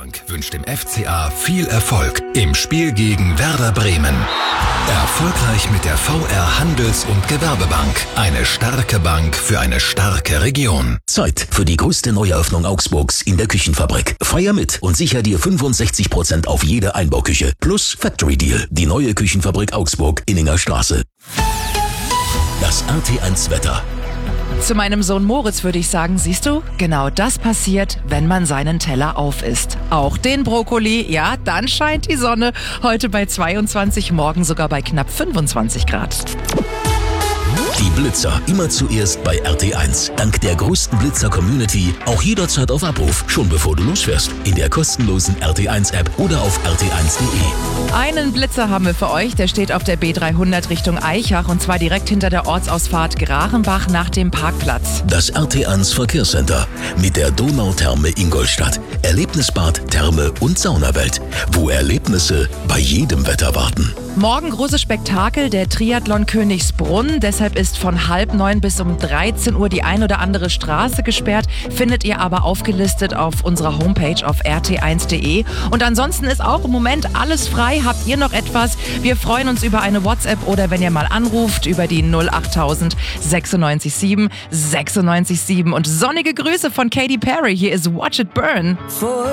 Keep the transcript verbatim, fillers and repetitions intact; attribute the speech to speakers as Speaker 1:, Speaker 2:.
Speaker 1: Bank wünscht dem F C A viel Erfolg im Spiel gegen Werder Bremen. Erfolgreich mit der V R Handels- und Gewerbebank. Eine starke Bank für eine starke Region.
Speaker 2: Zeit für die größte Neueröffnung Augsburgs in der Küchenfabrik. Feier mit und sicher dir fünfundsechzig Prozent auf jede Einbauküche. Plus Factory Deal. Die neue Küchenfabrik Augsburg, Inninger Straße. Das R T eins Wetter.
Speaker 3: Zu meinem Sohn Moritz würde ich sagen, siehst du, genau das passiert, wenn man seinen Teller aufisst. Auch den Brokkoli, ja, dann scheint die Sonne. Heute bei zweiundzwanzig, morgen sogar bei knapp fünfundzwanzig Grad.
Speaker 2: Die Blitzer immer zuerst bei R T eins. Dank der größten Blitzer-Community auch jederzeit auf Abruf, schon bevor du losfährst. In der kostenlosen R T eins App oder auf r t eins punkt de.
Speaker 3: Einen Blitzer haben wir für euch, der steht auf der B dreihundert Richtung Aichach und zwar direkt hinter der Ortsausfahrt Grachenbach nach dem Parkplatz.
Speaker 2: Das R T eins Verkehrscenter mit der Donautherme Ingolstadt. Erlebnisbad, Therme und Saunawelt, wo Erlebnisse bei jedem Wetter warten.
Speaker 3: Morgen großes Spektakel, der Triathlon Königsbrunn. Deshalb ist von halb neun bis um dreizehn Uhr die ein oder andere Straße gesperrt. Findet ihr aber aufgelistet auf unserer Homepage auf r t eins punkt de. Und ansonsten ist auch im Moment alles frei. Habt ihr noch etwas? Wir freuen uns über eine WhatsApp oder wenn ihr mal anruft über die null achttausend sechsundneunzig sieben sechsundneunzig sieben. Und sonnige Grüße von Katy Perry. Hier ist Watch It Burn.